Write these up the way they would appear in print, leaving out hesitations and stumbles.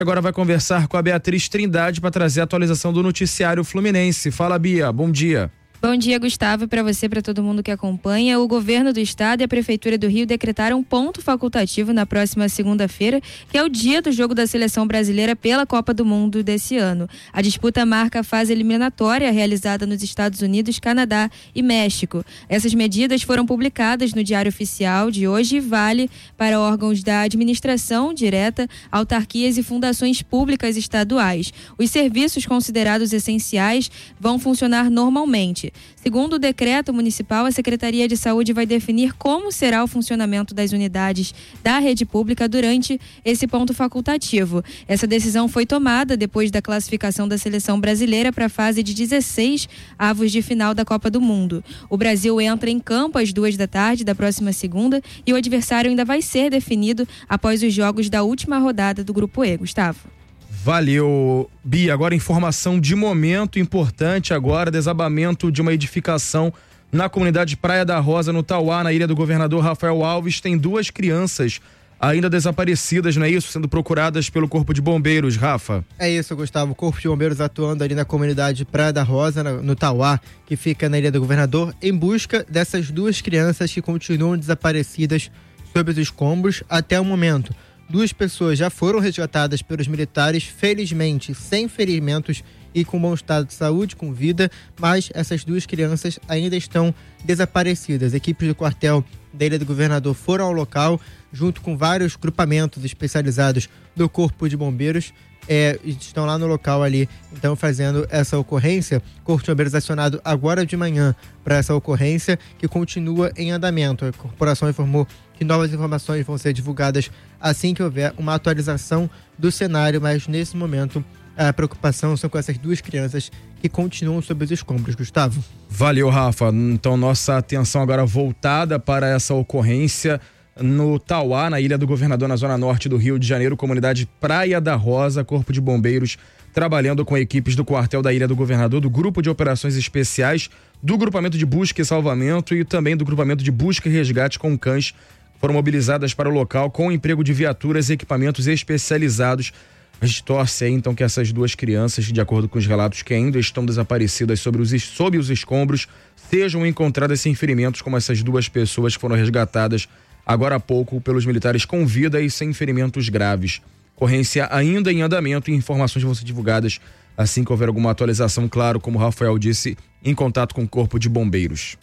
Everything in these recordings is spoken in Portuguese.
Agora vai conversar com a Beatriz Trindade para trazer a atualização do noticiário fluminense. Fala, Bia, bom dia. Bom dia, Gustavo, para você e para todo mundo que acompanha. O governo do estado e a prefeitura do Rio decretaram ponto facultativo na próxima segunda-feira, que é o dia do jogo da seleção brasileira pela Copa do Mundo desse ano. A disputa marca a fase eliminatória realizada nos Estados Unidos, Canadá e México. Essas medidas foram publicadas no Diário Oficial de hoje e vale para órgãos da administração direta, autarquias e fundações públicas estaduais. Os serviços considerados essenciais vão funcionar normalmente. Segundo o decreto municipal, a Secretaria de Saúde vai definir como será o funcionamento das unidades da rede pública durante esse ponto facultativo. Essa decisão foi tomada depois da classificação da seleção brasileira para a fase de 16 avos de final da Copa do Mundo. O Brasil entra em campo às 14h da próxima segunda e o adversário ainda vai ser definido após os jogos da última rodada do Grupo E. Gustavo. Valeu, Bia. Agora informação de momento importante agora, desabamento de uma edificação na comunidade Praia da Rosa, no Tauá, na Ilha do Governador Rafael Alves. Tem 2 crianças ainda desaparecidas, não é isso? Sendo procuradas pelo Corpo de Bombeiros, Rafa. É isso, Gustavo. O Corpo de Bombeiros atuando ali na comunidade Praia da Rosa, no Tauá, que fica na Ilha do Governador, em busca dessas 2 crianças que continuam desaparecidas sob os escombros até o momento. 2 pessoas já foram resgatadas pelos militares, felizmente sem ferimentos e com bom estado de saúde, com vida, mas essas 2 crianças ainda estão desaparecidas. Equipes do quartel da Ilha do Governador foram ao local, junto com vários grupamentos especializados do Corpo de Bombeiros, estão lá no local ali, então fazendo essa ocorrência. Corpo de Bombeiros acionado agora de manhã para essa ocorrência, que continua em andamento. A corporação informou que novas informações vão ser divulgadas assim que houver uma atualização do cenário, mas nesse momento a preocupação são com essas 2 crianças que continuam sob os escombros, Gustavo. Valeu, Rafa. Então nossa atenção agora voltada para essa ocorrência no Tauá, na Ilha do Governador, na zona norte do Rio de Janeiro, comunidade Praia da Rosa. Corpo de Bombeiros trabalhando com equipes do quartel da Ilha do Governador, do Grupo de Operações Especiais, do Grupamento de Busca e Salvamento e também do Grupamento de Busca e Resgate com cães, foram mobilizadas para o local com o emprego de viaturas e equipamentos especializados. A gente torce aí então que essas 2 crianças, de acordo com os relatos que ainda estão desaparecidas sob os escombros, sejam encontradas sem ferimentos, como essas 2 pessoas que foram resgatadas agora há pouco pelos militares com vida e sem ferimentos graves. Ocorrência ainda em andamento e informações vão ser divulgadas assim que houver alguma atualização, claro, como o Rafael disse, em contato com o Corpo de Bombeiros.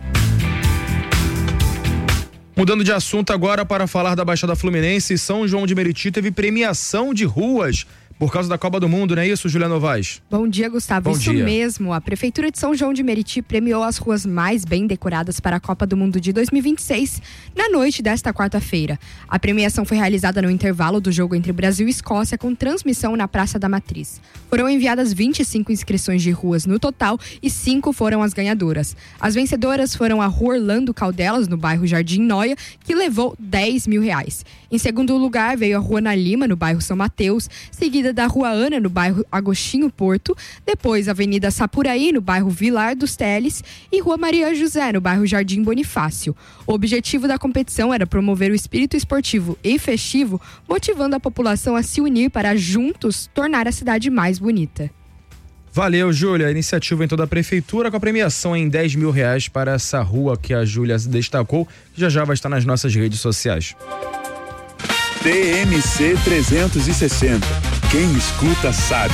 Mudando de assunto agora para falar da Baixada Fluminense, São João de Meriti teve premiação de ruas por causa da Copa do Mundo, não é isso, Julia Novaes? Bom dia, Gustavo. Bom Isso dia. mesmo. A Prefeitura de São João de Meriti premiou as ruas mais bem decoradas para a Copa do Mundo de 2026 na noite desta quarta-feira. A premiação foi realizada no intervalo do jogo entre Brasil e Escócia, com transmissão na Praça da Matriz. Foram enviadas 25 inscrições de ruas no total e 5 foram as ganhadoras. As vencedoras foram a Rua Orlando Caldelas, no bairro Jardim Noia, que levou R$10 mil. Em segundo lugar, veio a Rua Ana Lima, no bairro São Mateus, seguida da Rua Ana, no bairro Agostinho Porto, depois a Avenida Sapuraí, no bairro Vilar dos Teles, e Rua Maria José, no bairro Jardim Bonifácio. O objetivo da competição era promover o espírito esportivo e festivo, motivando a população a se unir para juntos tornar a cidade mais bonita. Valeu, Júlia. A iniciativa então da Prefeitura com a premiação em R$10 mil para essa rua que a Júlia destacou, que já vai estar nas nossas redes sociais. TMC 360. Quem escuta sabe.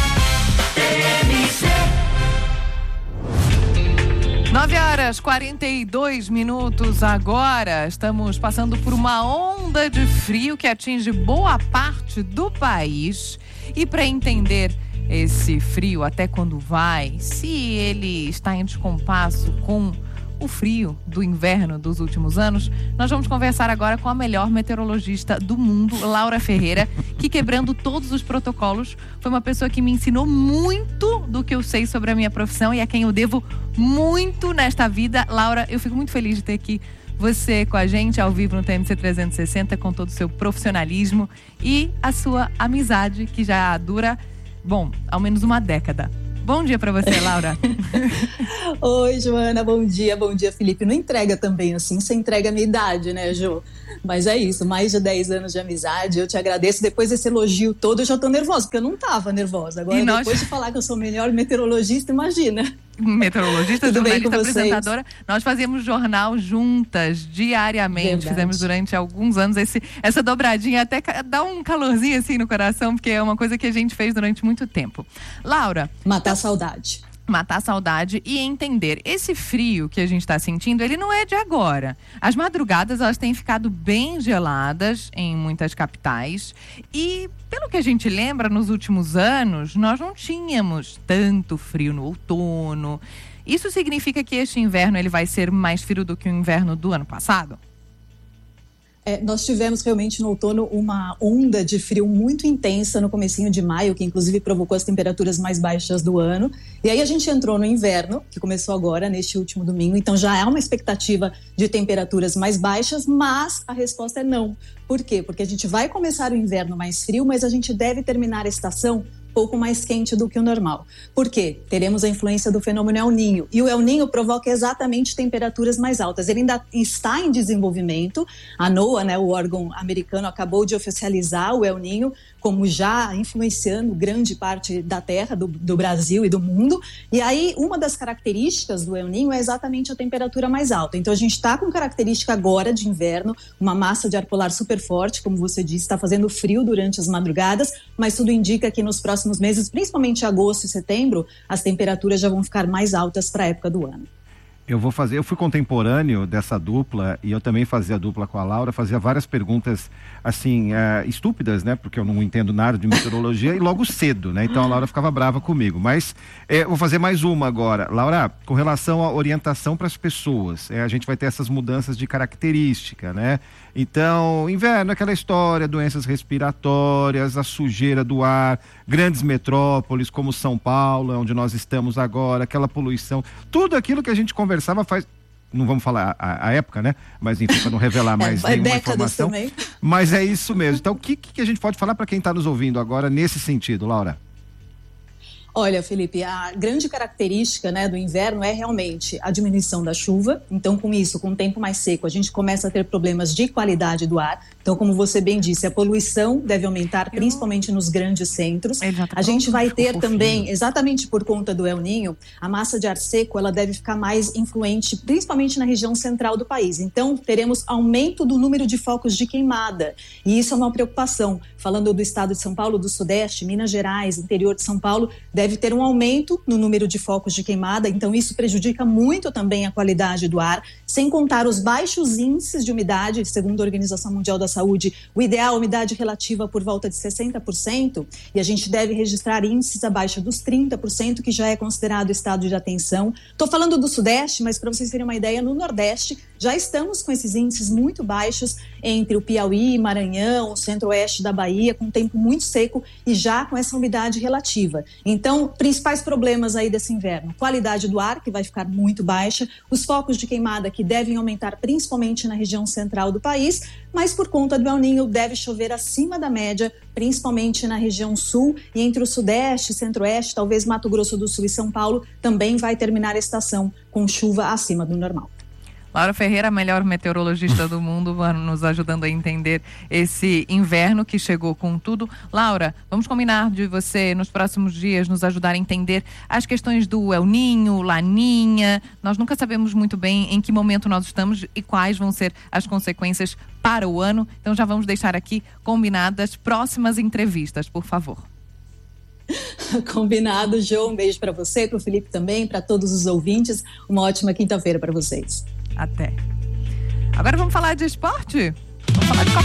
9h42 agora. Estamos passando por uma onda de frio que atinge boa parte do país. E para entender esse frio, até quando vai, se ele está em descompasso com o frio do inverno dos últimos anos, nós vamos conversar agora com a melhor meteorologista do mundo, Laura Ferreira, que, quebrando todos os protocolos, foi uma pessoa que me ensinou muito do que eu sei sobre a minha profissão e a quem eu devo muito nesta vida. Laura, eu fico muito feliz de ter aqui você com a gente ao vivo no TMC 360, com todo o seu profissionalismo e a sua amizade, que já dura, bom, ao menos uma década. Bom dia para você, Laura. Oi, Joana, bom dia, Felipe. Não entrega também assim, você entrega a minha idade, né, Jo? Mas é isso, mais de 10 anos de amizade, eu te agradeço. Depois desse elogio todo, eu já tô nervosa, porque eu não tava nervosa. Agora, depois de falar que eu sou o melhor meteorologista, imagina. Meteorologista, jornalista, apresentadora. Nós fazíamos jornal juntas, diariamente. Verdade. Fizemos durante alguns anos essa dobradinha, até dá um calorzinho assim no coração, porque é uma coisa que a gente fez durante muito tempo. Laura. Matar a saudade. Matar a saudade e entender. Esse frio que a gente está sentindo, ele não é de agora. As madrugadas, elas têm ficado bem geladas em muitas capitais e, pelo que a gente lembra, nos últimos anos, nós não tínhamos tanto frio no outono. Isso significa que este inverno ele vai ser mais frio do que o inverno do ano passado? Nós tivemos realmente no outono uma onda de frio muito intensa no comecinho de maio, que inclusive provocou as temperaturas mais baixas do ano. E aí a gente entrou no inverno, que começou agora, neste último domingo. Então já há uma expectativa de temperaturas mais baixas, mas a resposta é não. Por quê? Porque a gente vai começar o inverno mais frio, mas a gente deve terminar a estação pouco mais quente do que o normal. Por quê? Teremos a influência do fenômeno El Niño. E o El Niño provoca exatamente temperaturas mais altas. Ele ainda está em desenvolvimento. A NOAA, né, o órgão americano, acabou de oficializar o El Niño como já influenciando grande parte da Terra, do Brasil e do mundo. E aí, uma das características do El Niño é exatamente a temperatura mais alta. Então, a gente está com característica agora de inverno, uma massa de ar polar super forte, como você disse, está fazendo frio durante as madrugadas, mas tudo indica que nos próximos meses, principalmente agosto e setembro, as temperaturas já vão ficar mais altas para a época do ano. Eu fui contemporâneo dessa dupla e eu também fazia dupla com a Laura, fazia várias perguntas assim, estúpidas, né? Porque eu não entendo nada de meteorologia e logo cedo, né? Então a Laura ficava brava comigo. Mas vou fazer mais uma agora. Laura, com relação à orientação para as pessoas, a gente vai ter essas mudanças de característica, né? Então, inverno, aquela história, doenças respiratórias, a sujeira do ar, grandes metrópoles como São Paulo, onde nós estamos agora, aquela poluição, tudo aquilo que a gente conversava faz... Não vamos falar a época, né? Mas enfim, para não revelar mais nenhuma informação. Também. Mas é isso mesmo. Então, o que a gente pode falar para quem está nos ouvindo agora nesse sentido, Laura? Olha, Felipe, a grande característica, né, do inverno é realmente a diminuição da chuva. Então, com isso, com o tempo mais seco, a gente começa a ter problemas de qualidade do ar. Então, como você bem disse, a poluição deve aumentar, principalmente nos grandes centros. A gente vai ter também, exatamente por conta do El Niño, a massa de ar seco, ela deve ficar mais influente, principalmente na região central do país. Então, teremos aumento do número de focos de queimada. E isso é uma preocupação. Falando do estado de São Paulo, do Sudeste, Minas Gerais, interior de São Paulo, deve ter um aumento no número de focos de queimada, então isso prejudica muito também a qualidade do ar, sem contar os baixos índices de umidade, segundo a Organização Mundial da Saúde, o ideal é a umidade relativa por volta de 60%, e a gente deve registrar índices abaixo dos 30%, que já é considerado estado de atenção. Estou falando do Sudeste, mas para vocês terem uma ideia, no Nordeste já estamos com esses índices muito baixos entre o Piauí, Maranhão, o centro-oeste da Bahia, com tempo muito seco e já com essa umidade relativa. Então, principais problemas aí desse inverno: qualidade do ar, que vai ficar muito baixa, os focos de queimada que devem aumentar principalmente na região central do país, mas por conta do El Niño deve chover acima da média, principalmente na região sul e entre o Sudeste, Centro-Oeste, talvez Mato Grosso do Sul e São Paulo, também vai terminar a estação com chuva acima do normal. Laura Ferreira, a melhor meteorologista do mundo, nos ajudando a entender esse inverno que chegou com tudo. Laura, vamos combinar de você, nos próximos dias, nos ajudar a entender as questões do El Niño, Laninha. Nós nunca sabemos muito bem em que momento nós estamos e quais vão ser as consequências para o ano. Então já vamos deixar aqui combinadas próximas entrevistas, por favor. Combinado, Jô. Um beijo para você, para o Felipe também, para todos os ouvintes. Uma ótima quinta-feira para vocês. Até. Agora vamos falar de esporte? Vamos falar de